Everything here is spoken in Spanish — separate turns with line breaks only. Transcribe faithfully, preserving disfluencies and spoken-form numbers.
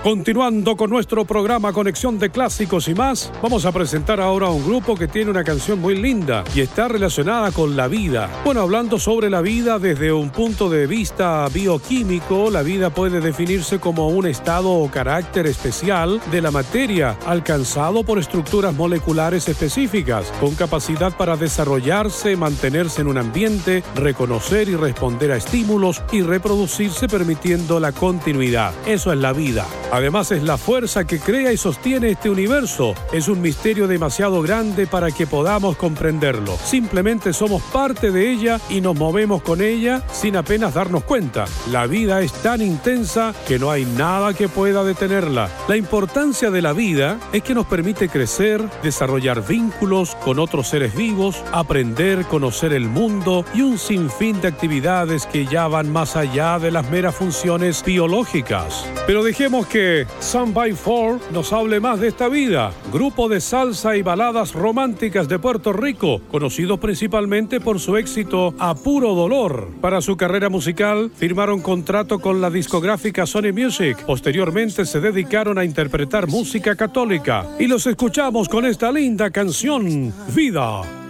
Continuando con nuestro programa Conexión de Clásicos y más, vamos a presentar ahora a un grupo que tiene una canción muy linda y está relacionada con la vida. Bueno, hablando sobre la vida desde un punto de vista bioquímico, la vida puede definirse como un estado o carácter especial de la materia alcanzado por estructuras moleculares específicas, con capacidad para desarrollarse, mantenerse en un ambiente, reconocer y responder a estímulos y reproducirse permitiendo la continuidad. Eso es la vida. Además, es la fuerza que crea y sostiene este universo. Es un misterio demasiado grande para que podamos comprenderlo. Simplemente somos parte de ella y nos movemos con ella sin apenas darnos cuenta. La vida es tan intensa que no hay nada que pueda detenerla. La importancia de la vida es que nos permite crecer, desarrollar vínculos con otros seres vivos, aprender, conocer el mundo y un sinfín de actividades que ya van más allá de las meras funciones biológicas. Pero dejemos que Sun by Four nos hable más de esta vida. Grupo de salsa y baladas románticas de Puerto Rico, conocidos principalmente por su éxito A Puro Dolor. Para su carrera musical, firmaron contrato con la discográfica Sony Music. Posteriormente se dedicaron a interpretar música católica. Y los escuchamos con esta linda canción, Vida.